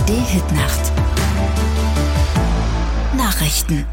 ARD-Hitnacht. Nachrichten.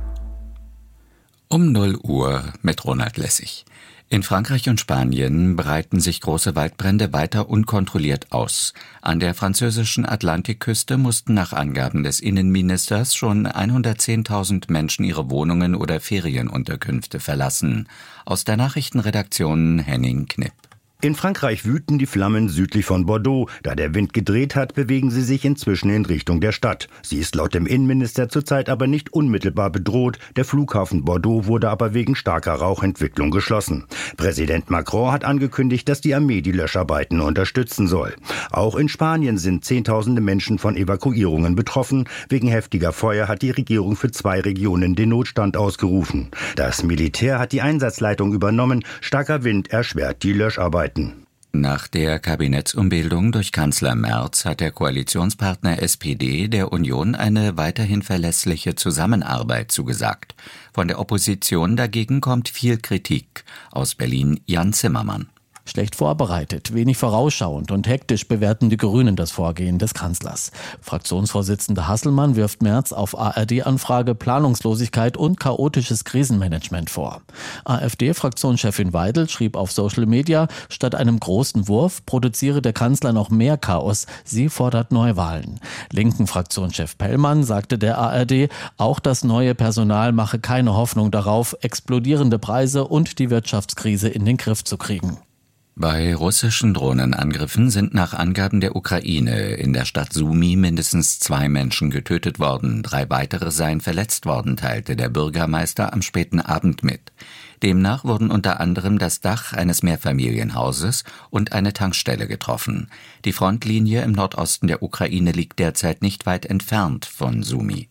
Um 0 Uhr mit Ronald Lessig. In Frankreich und Spanien breiten sich große Waldbrände weiter unkontrolliert aus. An der französischen Atlantikküste mussten nach Angaben des Innenministers schon 110.000 Menschen ihre Wohnungen oder Ferienunterkünfte verlassen. Aus der Nachrichtenredaktion Henning Knipp. In Frankreich wüten die Flammen südlich von Bordeaux. Da der Wind gedreht hat, bewegen sie sich inzwischen in Richtung der Stadt. Sie ist laut dem Innenminister zurzeit aber nicht unmittelbar bedroht. Der Flughafen Bordeaux wurde aber wegen starker Rauchentwicklung geschlossen. Präsident Macron hat angekündigt, dass die Armee die Löscharbeiten unterstützen soll. Auch in Spanien sind Zehntausende Menschen von Evakuierungen betroffen. Wegen heftiger Feuer hat die Regierung für 2 Regionen den Notstand ausgerufen. Das Militär hat die Einsatzleitung übernommen. Starker Wind erschwert die Löscharbeiten. Nach der Kabinettsumbildung durch Kanzler Merz hat der Koalitionspartner SPD der Union eine weiterhin verlässliche Zusammenarbeit zugesagt. Von der Opposition dagegen kommt viel Kritik. Aus Berlin Jan Zimmermann. Schlecht vorbereitet, wenig vorausschauend und hektisch bewerten die Grünen das Vorgehen des Kanzlers. Fraktionsvorsitzender Hasselmann wirft Merz auf ARD-Anfrage Planungslosigkeit und chaotisches Krisenmanagement vor. AfD-Fraktionschefin Weidel schrieb auf Social Media, statt einem großen Wurf produziere der Kanzler noch mehr Chaos. Sie fordert Neuwahlen. Linken Fraktionschef Pellmann sagte der ARD, auch das neue Personal mache keine Hoffnung darauf, explodierende Preise und die Wirtschaftskrise in den Griff zu kriegen. Bei russischen Drohnenangriffen sind nach Angaben der Ukraine in der Stadt Sumy mindestens 2 Menschen getötet worden. 3 weitere seien verletzt worden, teilte der Bürgermeister am späten Abend mit. Demnach wurden unter anderem das Dach eines Mehrfamilienhauses und eine Tankstelle getroffen. Die Frontlinie im Nordosten der Ukraine liegt derzeit nicht weit entfernt von Sumy.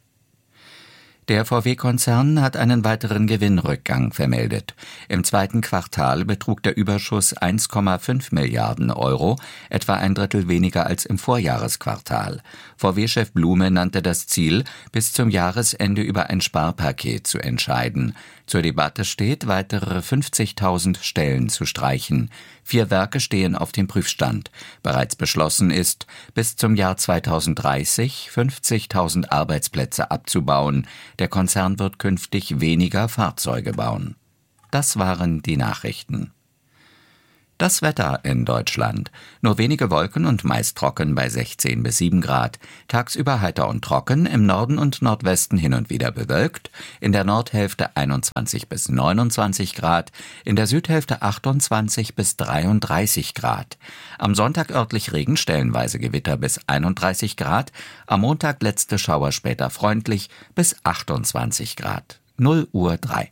Der VW-Konzern hat einen weiteren Gewinnrückgang vermeldet. Im 2. Quartal betrug der Überschuss 1,5 Milliarden Euro, etwa ein Drittel weniger als im Vorjahresquartal. VW-Chef Blume nannte das Ziel, bis zum Jahresende über ein Sparpaket zu entscheiden. Zur Debatte steht, weitere 50.000 Stellen zu streichen. 4 Werke stehen auf dem Prüfstand. Bereits beschlossen ist, bis zum Jahr 2030 50.000 Arbeitsplätze abzubauen. Der Konzern wird künftig weniger Fahrzeuge bauen. Das waren die Nachrichten. Das Wetter in Deutschland. Nur wenige Wolken und meist trocken bei 16 bis 7 Grad. Tagsüber heiter und trocken, im Norden und Nordwesten hin und wieder bewölkt. In der Nordhälfte 21 bis 29 Grad, in der Südhälfte 28 bis 33 Grad. Am Sonntag örtlich Regen, stellenweise Gewitter bis 31 Grad. Am Montag letzte Schauer, später freundlich bis 28 Grad. 0 Uhr 3.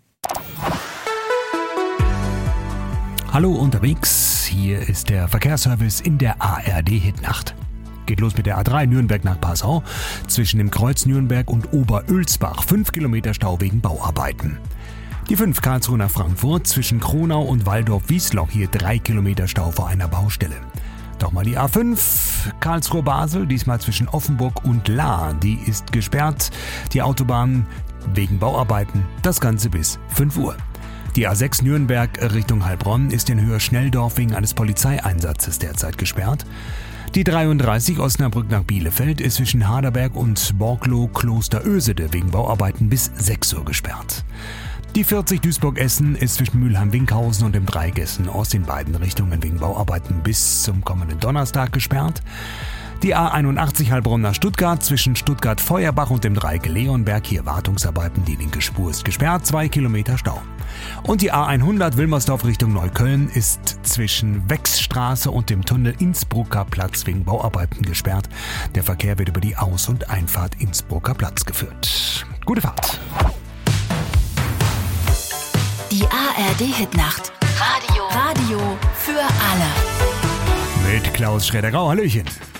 Hallo unterwegs, hier ist der Verkehrsservice in der ARD-Hitnacht. Geht los mit der A3 Nürnberg nach Passau, zwischen dem Kreuz Nürnberg und Oberölsbach, 5 Kilometer Stau wegen Bauarbeiten. Die 5 Karlsruhe nach Frankfurt, zwischen Kronau und Waldorf-Wiesloch, hier 3 Kilometer Stau vor einer Baustelle. Doch mal die A5 Karlsruhe-Basel, diesmal zwischen Offenburg und Lahr, die ist gesperrt. Die Autobahn wegen Bauarbeiten, das Ganze bis 5 Uhr. Die A6 Nürnberg Richtung Heilbronn ist in Höhe Schnelldorf wegen eines Polizeieinsatzes derzeit gesperrt. Die 33 Osnabrück nach Bielefeld ist zwischen Harderberg und Borklow-Klosterösede wegen Bauarbeiten bis 6 Uhr gesperrt. Die 40 Duisburg-Essen ist zwischen Mülheim-Winkhausen und dem Dreieck Essen-Ost in beiden Richtungen wegen Bauarbeiten bis zum kommenden Donnerstag gesperrt. Die A81 Heilbronn nach Stuttgart zwischen Stuttgart-Feuerbach und dem Dreieck Leonberg, hier Wartungsarbeiten, die linke Spur ist gesperrt, 2 Kilometer Stau. Und die A100 Wilmersdorf Richtung Neukölln ist zwischen Wechsstraße und dem Tunnel Innsbrucker Platz wegen Bauarbeiten gesperrt. Der Verkehr wird über die Aus- und Einfahrt Innsbrucker Platz geführt. Gute Fahrt! Die ARD-Hitnacht. Radio für alle. Mit Klaus Schroeder-Grau, hallöchen.